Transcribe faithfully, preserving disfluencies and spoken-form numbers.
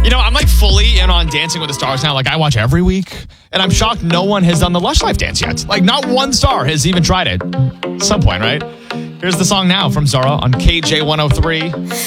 You know, I'm like fully in on Dancing with the Stars now. Like I watch every week, and I'm shocked no one has done the Lush Life dance yet. Like not one star has even tried it. At some point, right? Here's the song now from Zara on K J one oh three.